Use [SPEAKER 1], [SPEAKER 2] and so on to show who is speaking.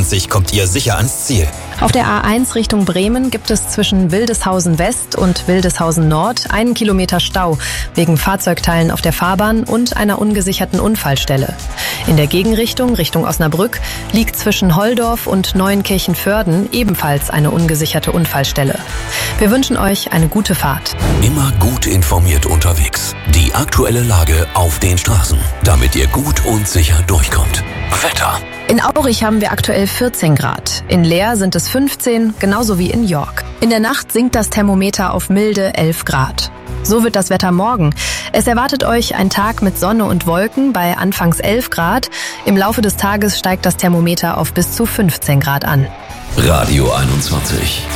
[SPEAKER 1] A21 kommt ihr sicher ans Ziel.
[SPEAKER 2] Auf der A1 Richtung Bremen gibt es zwischen Wildeshausen West und Wildeshausen Nord 1 Kilometer Stau wegen Fahrzeugteilen auf der Fahrbahn und einer ungesicherten Unfallstelle. In der Gegenrichtung, Richtung Osnabrück, liegt zwischen Holdorf und Neuenkirchen-Vörden ebenfalls eine ungesicherte Unfallstelle. Wir wünschen euch eine gute Fahrt.
[SPEAKER 3] Immer gut informiert unterwegs. Die aktuelle Lage auf den Straßen, damit ihr gut und sicher durchkommt. Wetter.
[SPEAKER 2] In Aurich haben wir aktuell 14 Grad. In Leer sind es 15, genauso wie in York. In der Nacht sinkt das Thermometer auf milde 11 Grad. So wird das Wetter morgen. Es erwartet euch ein Tag mit Sonne und Wolken bei anfangs 11 Grad. Im Laufe des Tages steigt das Thermometer auf bis zu 15 Grad an.
[SPEAKER 3] Radio 21.